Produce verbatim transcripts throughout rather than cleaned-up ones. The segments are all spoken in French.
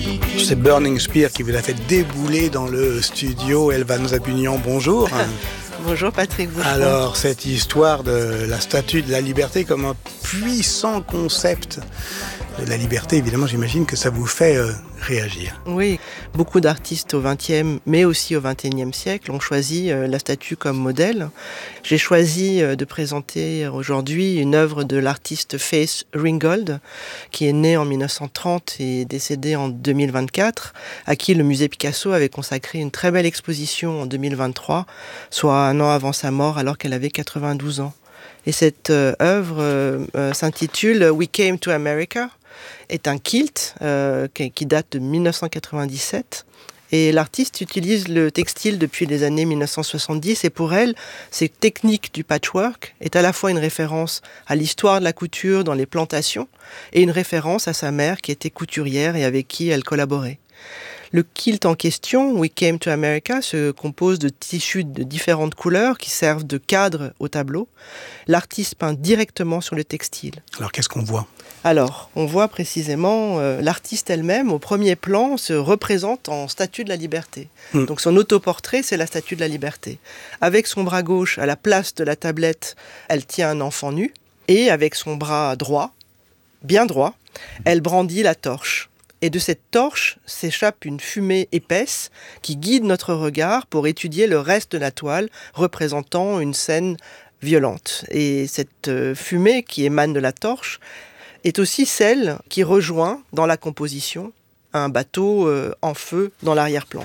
C'est Burning Spear qui vous a fait débouler dans le studio. Elvan Zabunian, bonjour. Bonjour Patrick Boucheron. Alors, cette histoire de la statue de la liberté comme un puissant concept de la liberté, évidemment, j'imagine que ça vous fait euh, réagir. Oui, beaucoup d'artistes au vingtième, mais aussi au vingt et unième siècle ont choisi euh, la statue comme modèle. J'ai choisi euh, de présenter aujourd'hui une œuvre de l'artiste Faith Ringgold, qui est née en dix-neuf cent trente et décédée en deux mille vingt-quatre, à qui le musée Picasso avait consacré une très belle exposition en deux mille vingt-trois, soit un an avant sa mort, alors qu'elle avait quatre-vingt-douze ans. Et cette euh, œuvre euh, euh, s'intitule « We Came to America », est un kilt euh, qui date de dix-neuf cent quatre-vingt-dix-sept. Et l'artiste utilise le textile depuis les années dix-neuf cent soixante-dix, et pour elle, cette technique du patchwork est à la fois une référence à l'histoire de la couture dans les plantations et une référence à sa mère qui était couturière et avec qui elle collaborait. Le kilt en question, We Came to America, se compose de tissus de différentes couleurs qui servent de cadre au tableau. L'artiste peint directement sur le textile. Alors, qu'est-ce qu'on voit ? Alors, on voit précisément euh, l'artiste elle-même, au premier plan, se représente en statue de la liberté. Mmh. Donc son autoportrait, c'est la statue de la liberté. Avec son bras gauche, à la place de la tablette, elle tient un enfant nu. Et avec son bras droit, bien droit, elle brandit la torche. Et de cette torche s'échappe une fumée épaisse qui guide notre regard pour étudier le reste de la toile représentant une scène violente. Et cette fumée qui émane de la torche est aussi celle qui rejoint dans la composition un bateau en feu dans l'arrière-plan.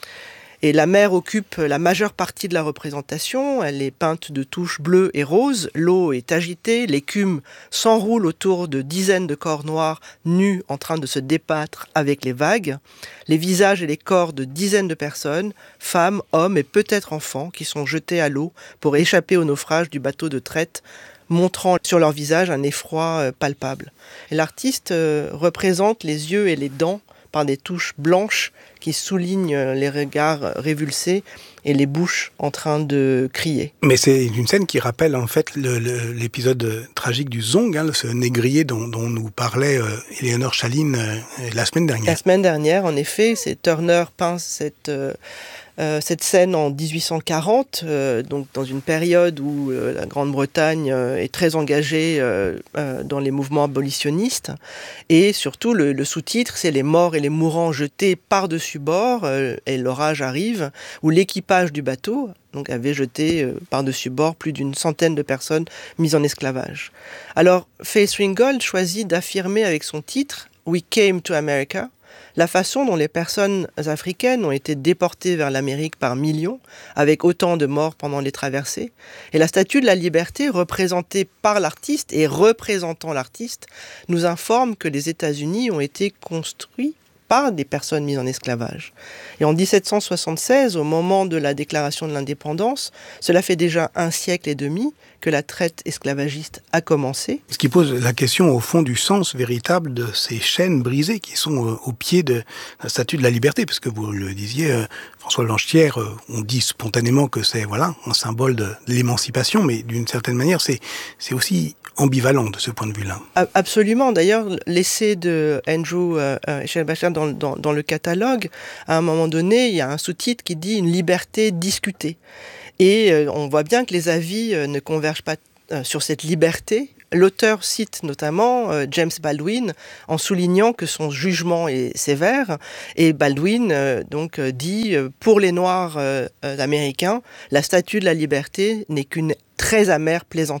Et la mer occupe la majeure partie de la représentation, elle est peinte de touches bleues et roses, l'eau est agitée, l'écume s'enroule autour de dizaines de corps noirs nus en train de se débattre avec les vagues, les visages et les corps de dizaines de personnes, femmes, hommes et peut-être enfants, qui sont jetés à l'eau pour échapper au naufrage du bateau de traite, montrant sur leur visage un effroi palpable. Et l'artiste représente les yeux et les dents par des touches blanches qui soulignent les regards révulsés et les bouches en train de crier. Mais c'est une scène qui rappelle en fait le, le, l'épisode tragique du Zong, hein, ce négrier dont, dont nous parlait euh, Éléonore Chaline euh, la semaine dernière. La semaine dernière, en effet, c'est Turner peint cette... Euh, Euh, cette scène en dix-huit cent quarante, euh, donc dans une période où euh, la Grande-Bretagne euh, est très engagée euh, euh, dans les mouvements abolitionnistes, et surtout le, le sous-titre, c'est les morts et les mourants jetés par-dessus bord, euh, et l'orage arrive, où l'équipage du bateau donc, avait jeté euh, par-dessus bord plus d'une centaine de personnes mises en esclavage. Alors, Faith Ringgold choisit d'affirmer avec son titre « We Came to America », la façon dont les personnes africaines ont été déportées vers l'Amérique par millions, avec autant de morts pendant les traversées. Et la statue de la liberté, représentée par l'artiste et représentant l'artiste, nous informe que les États-Unis ont été construits par des personnes mises en esclavage. Et en dix-sept cent soixante-seize, au moment de la déclaration de l'indépendance, cela fait déjà un siècle et demi que la traite esclavagiste a commencé. Ce qui pose la question au fond du sens véritable de ces chaînes brisées qui sont au pied de la statue de la liberté, parce que vous le disiez, euh, François Blanchetière, euh, on dit spontanément que c'est voilà un symbole de l'émancipation, mais d'une certaine manière, c'est c'est aussi ambivalent de ce point de vue-là. Absolument. D'ailleurs, l'essai de Andrew euh, Echelbachar dans, dans, dans le catalogue, à un moment donné, il y a un sous-titre qui dit « Une liberté discutée ». Et euh, on voit bien que les avis euh, ne convergent pas euh, sur cette liberté. L'auteur cite notamment euh, James Baldwin en soulignant que son jugement est sévère. Et Baldwin euh, donc, euh, dit euh, « Pour les Noirs euh, euh, américains, la statue de la liberté n'est qu'une très amère plaisanterie ».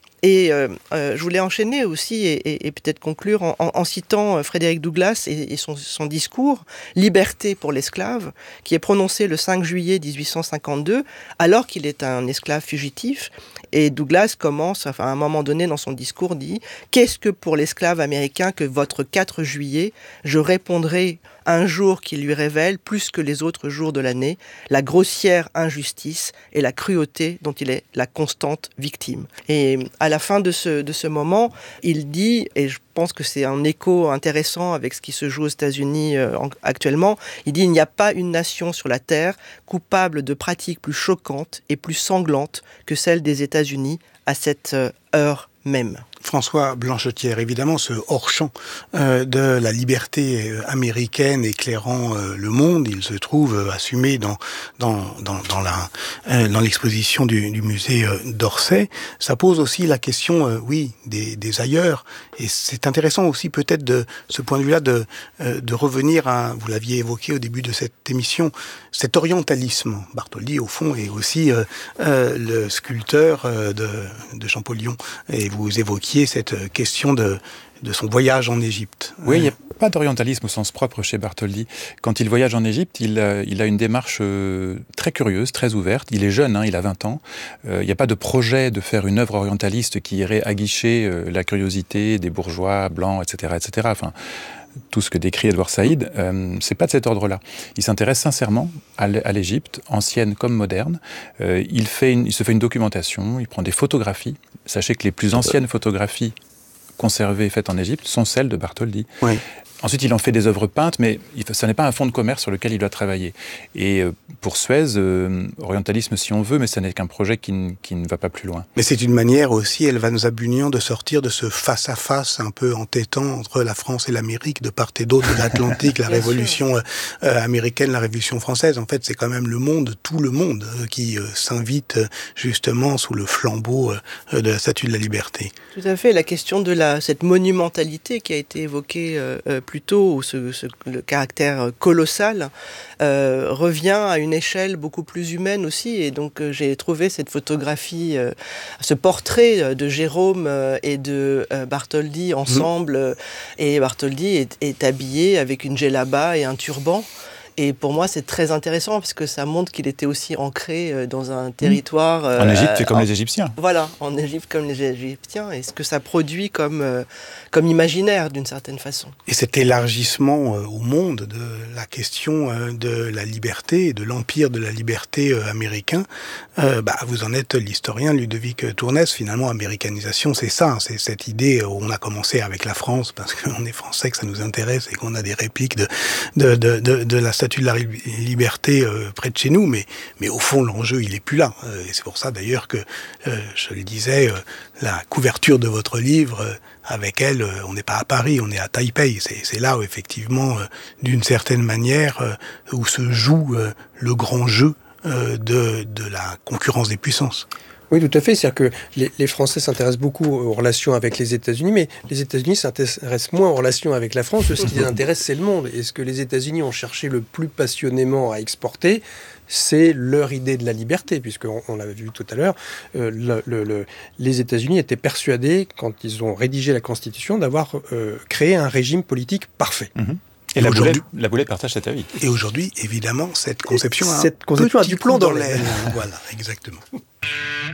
Et euh, euh, je voulais enchaîner aussi et, et, et peut-être conclure en, en, en citant Frédéric Douglass et, et son, son discours « Liberté pour l'esclave » qui est prononcé le cinq juillet dix-huit cent cinquante-deux alors qu'il est un esclave fugitif. Et Douglass commence, enfin, à un moment donné dans son discours, dit « Qu'est-ce que pour l'esclave américain que votre quatre juillet, je répondrai un jour qui lui révèle, plus que les autres jours de l'année, la grossière injustice et la cruauté dont il est la constante victime. » Et à la fin de ce, de ce moment, il dit, et je pense que c'est un écho intéressant avec ce qui se joue aux États-Unis euh, actuellement, il dit « Il n'y a pas une nation sur la terre coupable de pratiques plus choquantes et plus sanglantes que celle des États-Unis à cette euh, heure même. » François Blanchetière, évidemment, ce hors-champ euh, de la liberté américaine éclairant euh, le monde, il se trouve euh, assumé dans dans dans, dans la euh, dans l'exposition du, du musée euh, d'Orsay. Ça pose aussi la question, euh, oui, des, des ailleurs, et c'est intéressant aussi peut-être de ce point de vue-là de euh, de revenir à, vous l'aviez évoqué au début de cette émission, cet orientalisme. Bartholdi, au fond, est aussi euh, euh, le sculpteur euh, de de Champollion, et vous évoquiez cette question de, de son voyage en Égypte. Oui, il n'y a pas d'orientalisme au sens propre chez Bartholdi. Quand il voyage en Égypte, il, euh, il a une démarche euh, très curieuse, très ouverte. Il est jeune, hein, il a vingt ans. Euh, il n'y a pas de projet de faire une œuvre orientaliste qui irait aguicher euh, la curiosité des bourgeois blancs, et cetera, et cetera. Enfin, tout ce que décrit Edward Said, euh, c'est pas de cet ordre-là. Il s'intéresse sincèrement à l'Égypte, ancienne comme moderne. Euh, il, fait une, il se fait une documentation, il prend des photographies. Sachez que les plus anciennes photographies conservées, faites en Égypte, sont celles de Bartholdi. Oui. Ensuite, il en fait des œuvres peintes, mais ça n'est pas un fonds de commerce sur lequel il doit travailler. Et pour Suez, euh, orientalisme si on veut, mais ça n'est qu'un projet qui, n- qui ne va pas plus loin. Mais c'est une manière aussi, Elvan Zabunian, de sortir de ce face-à-face un peu entêtant entre la France et l'Amérique, de part et d'autre de l'Atlantique, la révolution euh, euh, américaine, la révolution française. En fait, c'est quand même le monde, tout le monde, euh, qui euh, s'invite euh, justement sous le flambeau euh, de la Statue de la Liberté. Tout à fait, la question de la, cette monumentalité qui a été évoquée euh, euh, plus tôt, ou ce, ce, le caractère colossal, euh, revient à une échelle beaucoup plus humaine aussi. Et donc euh, j'ai trouvé cette photographie, euh, ce portrait de Jérôme euh, et de euh, Bartholdi ensemble. Mmh. Et Bartholdi est, est habillé avec une djellaba et un turban. Et pour moi, c'est très intéressant parce que ça montre qu'il était aussi ancré dans un territoire... En euh, Égypte, c'est comme en, les Égyptiens. Voilà, en Égypte comme les Égyptiens. Et ce que ça produit comme, euh, comme imaginaire, d'une certaine façon. Et cet élargissement euh, au monde de la question euh, de la liberté et de l'empire de la liberté euh, américain, euh, bah, vous en êtes l'historien Ludovic Tournès. Finalement, américanisation, c'est ça. C'est cette idée où on a commencé avec la France, parce qu'on est français, que ça nous intéresse et qu'on a des répliques de, de, de, de, de la statue de la liberté euh, près de chez nous, mais, mais au fond, l'enjeu, il est plus là. Euh, et c'est pour ça, d'ailleurs, que, euh, je le disais, euh, la couverture de votre livre, euh, avec elle, euh, on n'est pas à Paris, on est à Taipei. C'est, c'est là, où, effectivement, euh, d'une certaine manière, euh, où se joue euh, le grand jeu euh, de, de la concurrence des puissances. Oui, tout à fait. C'est-à-dire que les, les Français s'intéressent beaucoup aux relations avec les États-Unis, mais les États-Unis s'intéressent moins aux relations avec la France. Ce qui les intéresse, c'est le monde. Et ce que les États-Unis ont cherché le plus passionnément à exporter, c'est leur idée de la liberté, puisqu'on on l'avait vu tout à l'heure, euh, le, le, le, les États-Unis étaient persuadés, quand ils ont rédigé la Constitution, d'avoir euh, créé un régime politique parfait. Mmh. Et, et la, boulette, la boulette partage cet avis. Et aujourd'hui, évidemment, cette conception a, cette conception a du plomb dans l'aile. Voilà, exactement.